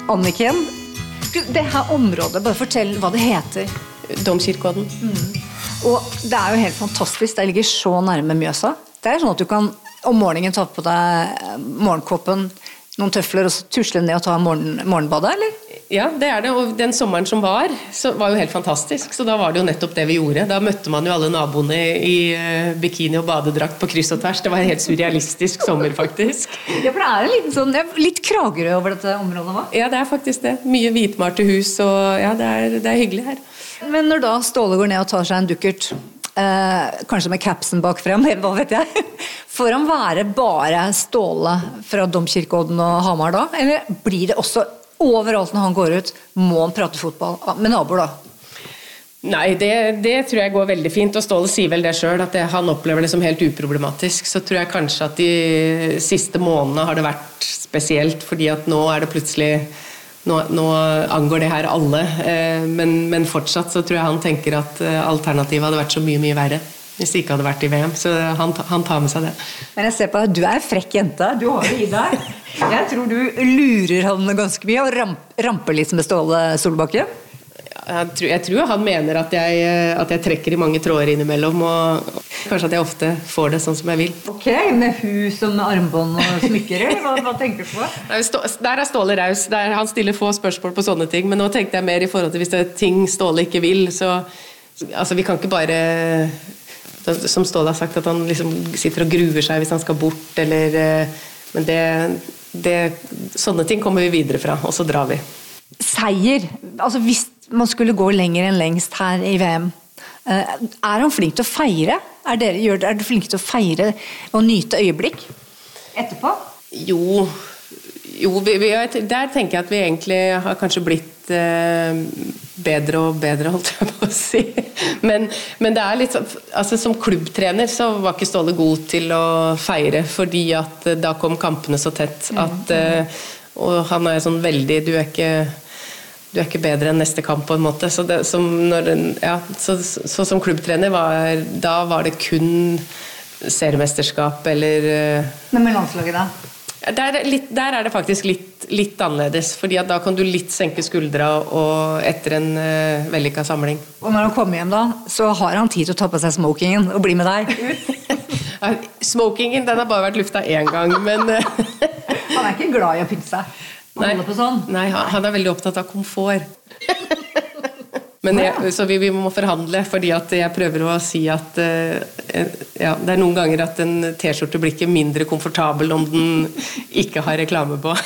Anniken, det her området, bare fortell hva det heter. Domkirkeodden. Og det jo helt fantastisk, det ligger så nærme Mjøsa. Det sånn at du kan om morgenen ta på deg morgenkåpen, noen tøfler og så tusle ned og ta morgenbadet, eller? Ja, det det, og den sommeren som var jo helt fantastisk, så da var det jo nettopp det vi gjorde. Da møtte man jo alle naboene i bikini og badedrakt på kryss og tvers. Det var en helt surrealistisk sommer, faktisk. Ja, for det en liten sånn, litt Kragerø over dette området, hva? Ja, det faktisk det. Mye hvitmalte hus, og ja, det hyggelig her. Men når da Ståle går ned og tar seg en dukkert, kanskje med capsen bak frem, hva vet jeg, får han være bare Ståle fra Domkirkeodden og Hamar da? Eller blir det også overalt når han går ut, må han prate fotball med naboer da? Nei, det tror jeg går veldig fint, og Ståle sier vel det selv, at han opplever det som helt uproblematisk. Så tror jeg kanskje at de siste månedene har det vært spesielt, fordi at nå det plutselig, nå angår det her alle, men fortsatt så tror jeg han tenker at alternativet hadde vært så mye, mye verre hvis det ikke hadde vært i VM, så han tar med seg det. Men jeg ser på deg, du en frekk jente, du har det i deg. Jeg tror du lurer han ganske mye og ramper litt med Ståle Solbakken. Jeg tror han mener at jeg trekker i mange tråder innimellom, og kanskje at jeg ofte får det sånn som jeg vil. Ok, med hus og med armbånd og smykker, hva tenker du på? Der Ståle raus, han stiller få spørsmål på sånne ting, men nå tenkte jeg mer i forhold til hvis det ting Ståle ikke vil, så altså, vi kan ikke bare, som Ståle har sagt, at han liksom sitter og gruer seg hvis han skal bort, eller, men sånne ting kommer vi videre fra, og så drar vi. Seier, altså hvis man skulle gå lenger enn lengst her i VM, han flink til å feire? Er du flink til å feire og nyte øyeblikk etterpå? Jo, der tenker jeg at vi egentlig har kanskje blitt bedre og bedre, holdt jeg på å si. Men det litt sånn, altså som klubbtrener så var ikke Ståle god til å feire, fordi at da kom kampene så tett at, og han sånn veldig, du er ikke bedre enn neste kamp på en måte, så som klubbtrener da var det kun seriemesterskap eller Men med landslaget da? Der det faktisk litt annerledes, fordi at da kan du litt senke skuldra og etter en vellykket samling. Og når han kommer hjem da, så har han tid til å ta på seg smokingen og bli med deg ut? Smokingen, den har bare vært lufta en gang, men han ikke glad i å pynte seg. Nei, han veldig opptatt av komfort. Men så vi må forhandle, fordi at jeg prøver å si at det noen ganger at en t-skjorte blir ikke mindre komfortabel om den ikke har reklame på.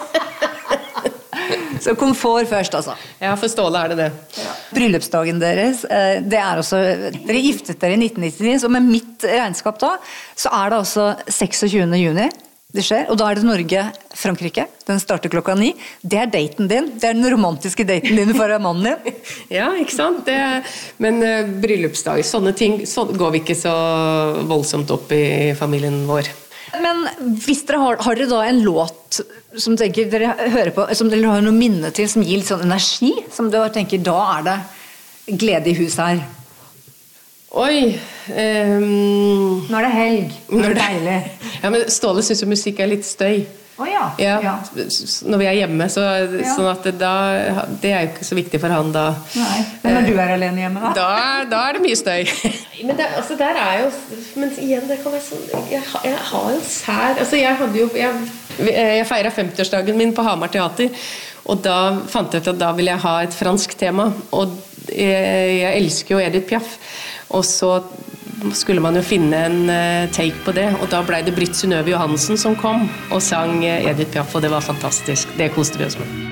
Så komfort først, altså? Ja, for Ståle det. Ja. Bryllupsdagen deres, det også, dere giftet dere i 1999, så med mitt regnskap da, så det altså 26. juni. Det skjer, og da det Norge-Frankrike. Den starter 9:00. Det daten din. Det den romantiske daten din for mannen din. Ja, ikke sant? Men bryllupsdag, sånne ting går vi ikke så voldsomt opp i familien vår. Men hvis dere har dere da en låt som dere hører på, som dere har noe minne til, som gir litt sånn energi, som dere tenker, da det glede i huset her? Oi, nå det helg, nå det deilig. Ja, men Ståle synes jo musikk litt støy. Ja. Når vi hjemme, sånn at det jo ikke så viktig for han da. Nei, men når du alene hjemme da? Da det mye støy. Men altså, der jo, men igjen, det kan være sånn, jeg har jo sær, altså jeg feiret 50-årsdagen min på Hamar Teater, og da fant jeg ut at da ville jeg ha et fransk tema, og jeg elsker jo Edith Piaf, og så skulle man jo finne en take på det, og da ble det Britt Synnøve Johansen som kom og sang Edith Piaf, og det var fantastisk. Det koste vi oss med.